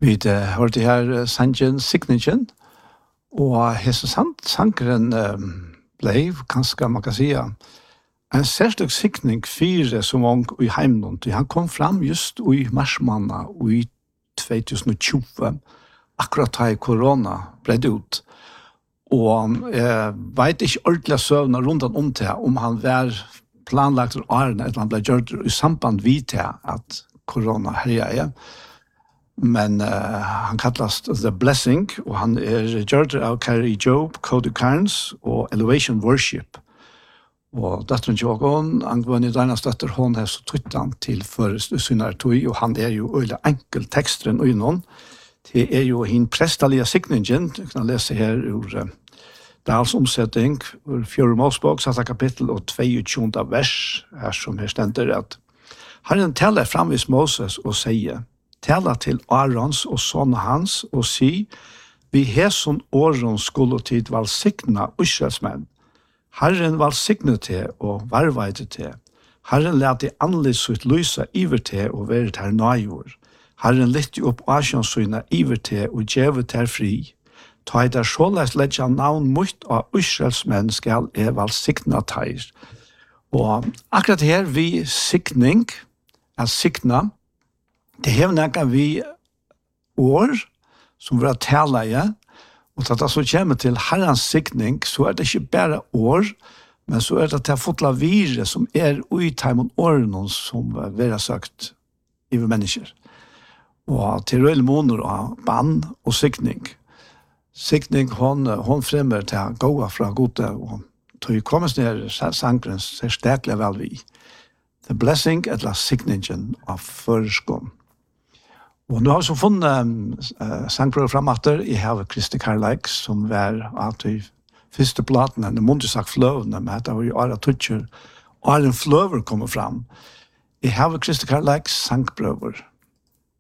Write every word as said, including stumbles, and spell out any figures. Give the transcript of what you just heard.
Vi uh, hørte her uh, sangen Signingen, og hese sankeren uh, ble, kanskje man kan si, en særlig signing fire som ung i Heimlund. Han kom fram just i marsmanna i tjue tjue, akkurat da korona bredde ut. Og jeg vet ikke ordentlig søvna rundt om til om han var planlagt av årene, eller han ble gjort i samband vid til at korona herja er. Men uh, han kallas The Blessing, og han er gjort av Carrie Job, Cody Carnes og Elevation Worship. Og datteren Jogon, angående denne støtter, hun har så tryttan til for synner tog, og han er jo øyelig enkel teksteren og innom. Det er jo hin prestalige signingen, du kan lese her ur uh, Dals omsetning, ur fjord Mosebok, satt kapittel og tjueåtte vers, her som her stender at Herren taler framvis Moses og sier, tala til Arons og sånne hans og si, vi hæson åren skulle tid valsikna Israelsmenn. Herren valsikne til og varveide til. Herren lærte annerledes sitt lysa iver til og være til nøyord. Herren lytte opp asjonsyna iver til og djeve til fri. Ta i der såleis ledja navn mot av Israelsmenn skal er valsikna teir. Og akkurat her vi sikning, er sikna, det hever nekka vi år som vi har tala i, og at det så kommer til herrens sikning, så er det ikke bare år, men så er det til fotla vire som er ui taimon årene som vi har sagt i mennesker. Og til røyl måneder av bann og sikning. Sikning, hon, hon fremmer til gåa fra gode, og tog kommes ned sangren ser steklig vel vi. The Blessing, eller sikningen av førskånd. Og nå har vi så funnet uh, sangprøver frematter. Jeg har Kristi Karlaik, som var at de første platene, det måtte sagt fløvene, men det var jo Ara Tutscher, og Aren Fløver kommer fram. Jeg har Kristi Karlaik sangprøver.